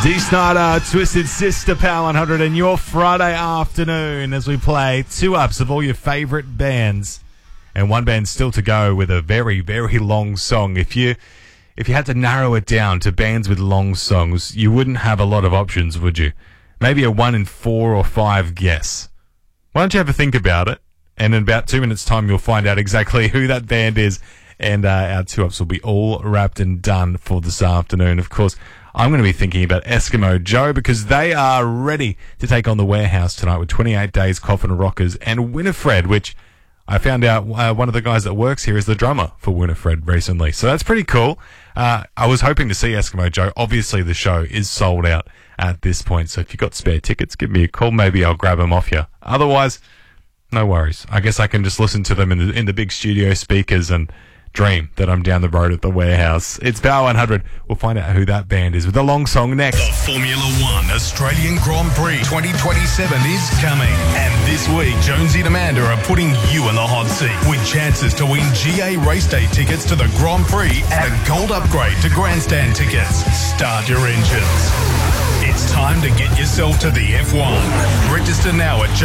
Dee Snider, Twisted Sister, Power 100, and your Friday afternoon as we play two ups of all your favourite bands. And one band still to go with a very, very long song. If you had to narrow it down to bands with long songs, you wouldn't have a lot of options, would you? Maybe a 1 in 4 or 5 guess. Why don't you have a think about it? And in about 2 minutes' time, you'll find out exactly who that band is. And our two ups will be all wrapped and done for this afternoon. Of course, I'm going to be thinking about Eskimo Joe because they are ready to take on the Warehouse tonight with 28 Days Coffin Rockers and Winifred, which I found out one of the guys that works here is the drummer for Winifred recently. So that's pretty cool. I was hoping to see Eskimo Joe. Obviously, the show is sold out at this point. So if you've got spare tickets, give me a call. Maybe I'll grab them off you. Otherwise, no worries. I guess I can just listen to them in the big studio speakers and dream that I'm down the road at the Warehouse. It's Power 100. We'll find out who that band is with the long song next. The Formula One Australian Grand Prix 2027 is coming. And this week, Jonesy and Amanda are putting you in the hot seat with chances to win GA race day tickets to the Grand Prix and a gold upgrade to grandstand tickets. Start your engines. It's time to get yourself to the F1. Register now at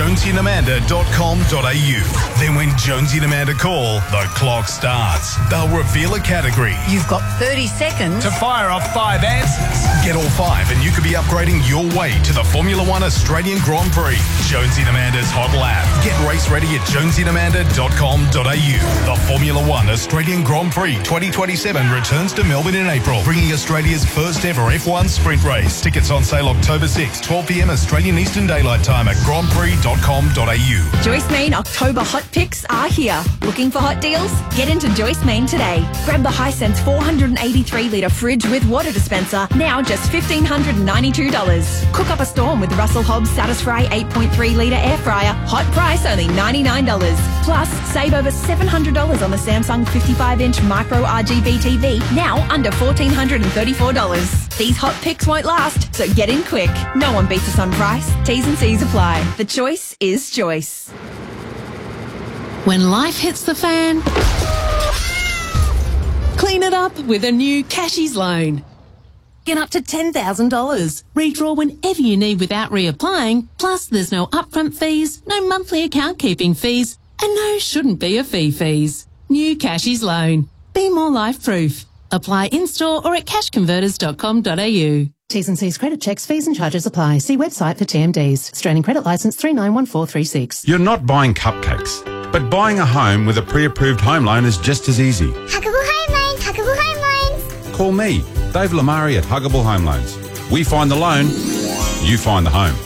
jonesyandamanda.com.au. Then when Jonesy and Amanda call, the clock starts. They'll reveal a category. You've got 30 seconds to fire off 5 answers. Get all 5 and you could be upgrading your way to the Formula One Australian Grand Prix. Jonesy and Amanda's Hot Lap. Get race ready at jonesyandamanda.com.au. The Formula One Australian Grand Prix 2027 returns to Melbourne in April, bringing Australia's first ever F1 sprint race. Tickets on sale October 6, 12 p.m. Australian Eastern Daylight Time at grandprix.com.au. Joyce Main October hot picks are here. Looking for hot deals? Get into Joyce Main today. Grab the Hisense 483-litre fridge with water dispenser, now just $1,592. Cook up a storm with Russell Hobbs Satisfry 8.3-litre air fryer, hot price only $99. Plus, save over $700 on the Samsung 55-inch micro RGB TV, now under $1,434. These hot picks won't last, so get in quick. No one beats us on price. T's and C's apply. The choice is Joyce. When life hits the fan, clean it up with a new Cashies loan. Get up to $10,000. Redraw whenever you need without reapplying. Plus, there's no upfront fees, no monthly account keeping fees, and no shouldn't be a fees. New Cashies loan. Be more life proof. Apply in-store or at cashconverters.com.au. T's and C's credit checks, fees and charges apply. See website for TMDs. Australian Credit Licence 391436. You're not buying cupcakes, but buying a home with a pre-approved home loan is just as easy. Huggable Home Loans, Huggable Home Loans. Call me, Dave Lamari at Huggable Home Loans. We find the loan, you find the home.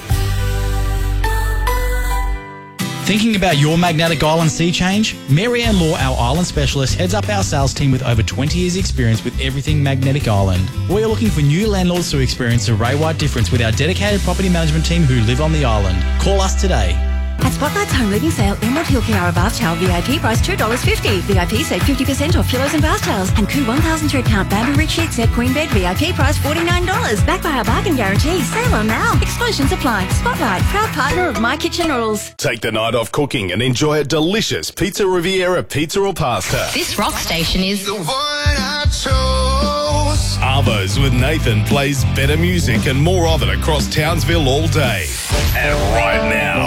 Thinking about your Magnetic Island sea change? Mary Ann Law, our island specialist, heads up our sales team with over 20 years experience with everything Magnetic Island. We are looking for new landlords to experience a Ray-wide difference with our dedicated property management team who live on the island. Call us today. At Spotlight's home living sale, Emerald Hill Kiara bath towel VIP price $2.50. VIP save 50% off pillows and bath towels. And Koo 1,000 thread count bamboo rich sheet set queen bed VIP price $49. Backed by our bargain guarantee. Sale on now. Exclusions apply. Spotlight, proud partner of My Kitchen Rules. Take the night off cooking and enjoy a delicious Pizza Riviera pizza or pasta. This rock station is The one I chose. Arvo's with Nathan plays better music and more of it across Townsville all day. And right now,